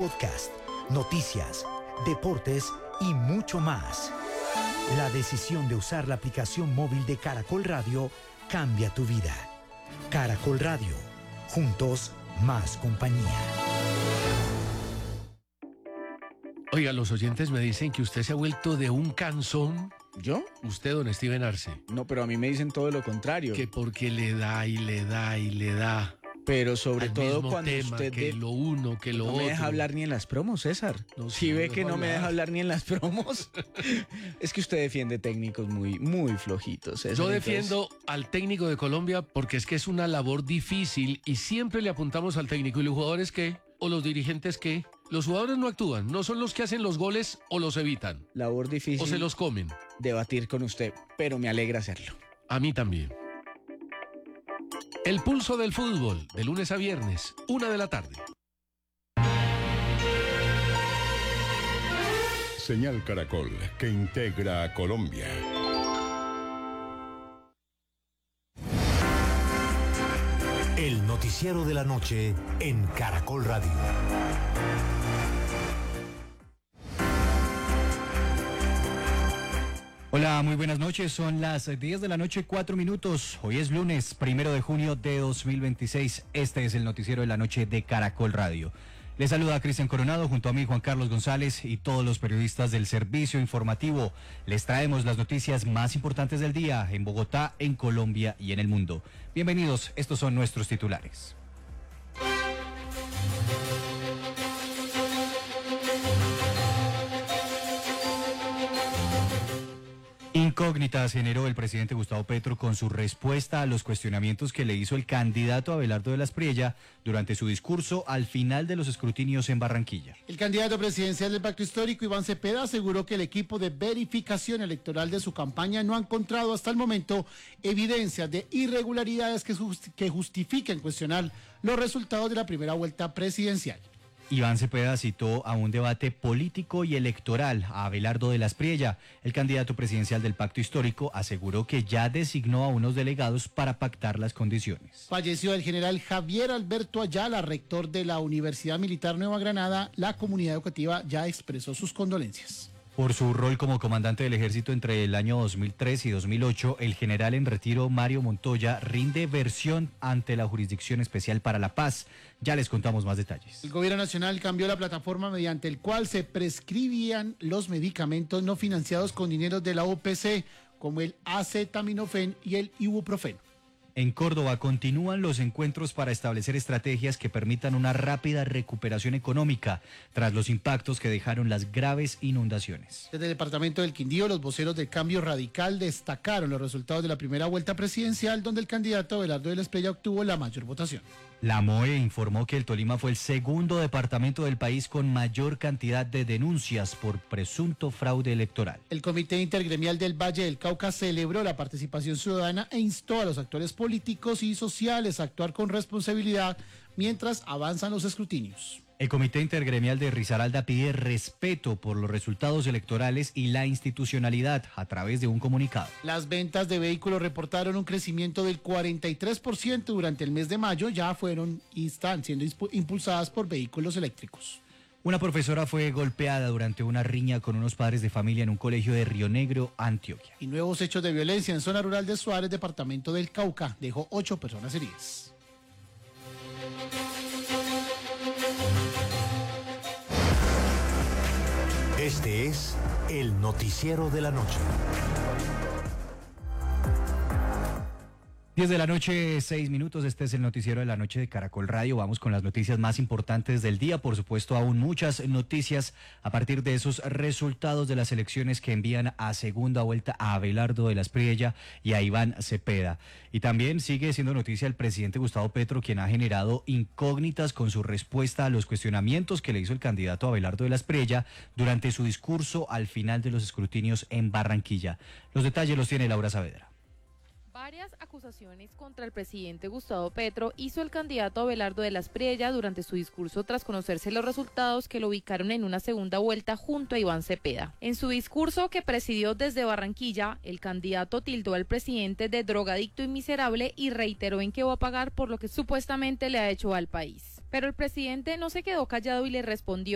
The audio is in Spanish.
podcast, noticias, deportes y mucho más. La decisión de usar la aplicación móvil de Caracol Radio cambia tu vida. Caracol Radio, juntos más compañía. Oiga, los oyentes me dicen que usted se ha vuelto de un cansón. ¿Yo? Usted, don Steven Arce. No, pero a mí me dicen todo lo contrario. Que porque le da y le da y le da. Pero sobre al todo mismo cuando tema, usted... que lo uno, que lo no otro. me deja hablar ni en las promos, César. No, si sí, ve no que dejo no me hablar. deja hablar ni en las promos, es que usted defiende técnicos muy flojitos, César. Yo defiendo al técnico de Colombia porque es que es una labor difícil y siempre le apuntamos al técnico. ¿Y los jugadores qué? ¿O los dirigentes qué? Los jugadores no actúan, no son los que hacen los goles o los evitan. Labor difícil. O se los comen. Debatir con usted, pero me alegra hacerlo. A mí también. El pulso del fútbol, de lunes a viernes, 1 de la tarde. Señal Caracol, que integra a Colombia. El noticiero de la noche en Caracol Radio. Hola, muy buenas noches. Son las 10 de la noche, 4 minutos. Hoy es lunes, 1 de junio de 2026. Este es el noticiero de la noche de Caracol Radio. Les saluda Cristian Coronado junto a mí, Juan Carlos González y todos los periodistas del servicio informativo. Les traemos las noticias más importantes del día en Bogotá, en Colombia y en el mundo. Bienvenidos, estos son nuestros titulares. Incógnitas generó el presidente Gustavo Petro con su respuesta a los cuestionamientos que le hizo el candidato Abelardo de la Espriella durante su discurso al final de los escrutinios en Barranquilla. El candidato presidencial del Pacto Histórico, Iván Cepeda, aseguró que el equipo de verificación electoral de su campaña no ha encontrado hasta el momento evidencias de irregularidades que justifiquen cuestionar los resultados de la primera vuelta presidencial. Iván Cepeda citó a un debate político y electoral a Abelardo de la Espriella. El candidato presidencial del Pacto Histórico aseguró que ya designó a unos delegados para pactar las condiciones. Falleció el general Javier Alberto Ayala, rector de la Universidad Militar Nueva Granada. La comunidad educativa ya expresó sus condolencias. Por su rol como comandante del ejército entre el año 2003 y 2008, el general en retiro Mario Montoya rinde versión ante la Jurisdicción Especial para la Paz. Ya les contamos más detalles. El gobierno nacional cambió la plataforma mediante el cual se prescribían los medicamentos no financiados con dinero de la OPC, como el acetaminofén y el ibuprofeno. En Córdoba continúan los encuentros para establecer estrategias que permitan una rápida recuperación económica tras los impactos que dejaron las graves inundaciones. Desde el departamento del Quindío, los voceros del Cambio Radical destacaron los resultados de la primera vuelta presidencial, donde el candidato Abelardo de la Espriella obtuvo la mayor votación. La MOE informó que el Tolima fue el segundo departamento del país con mayor cantidad de denuncias por presunto fraude electoral. El Comité Intergremial del Valle del Cauca celebró la participación ciudadana e instó a los actores políticos y sociales a actuar con responsabilidad mientras avanzan los escrutinios. El Comité Intergremial de Risaralda pide respeto por los resultados electorales y la institucionalidad a través de un comunicado. Las ventas de vehículos reportaron un crecimiento del 43% durante el mes de mayo, ya fueron y están siendo impulsadas por vehículos eléctricos. Una profesora fue golpeada durante una riña con unos padres de familia en un colegio de Río Negro, Antioquia. Y nuevos hechos de violencia en zona rural de Suárez, departamento del Cauca, dejó 8 personas heridas. Este es el noticiero de la noche. 10 de la noche, 6 minutos. Este es el noticiero de la noche de Caracol Radio. Vamos con las noticias más importantes del día. Por supuesto, aún muchas noticias a partir de esos resultados de las elecciones que envían a segunda vuelta a Abelardo de la Espriella y a Iván Cepeda. Y también sigue siendo noticia el presidente Gustavo Petro, quien ha generado incógnitas con su respuesta a los cuestionamientos que le hizo el candidato Abelardo de la Espriella durante su discurso al final de los escrutinios en Barranquilla. Los detalles los tiene Laura Saavedra. Varias acusaciones contra el presidente Gustavo Petro hizo el candidato Abelardo de la Espriella durante su discurso tras conocerse los resultados que lo ubicaron en una segunda vuelta junto a Iván Cepeda. En su discurso que presidió desde Barranquilla, el candidato tildó al presidente de drogadicto y miserable y reiteró en que va a pagar por lo que supuestamente le ha hecho al país. Pero el presidente no se quedó callado y le respondió: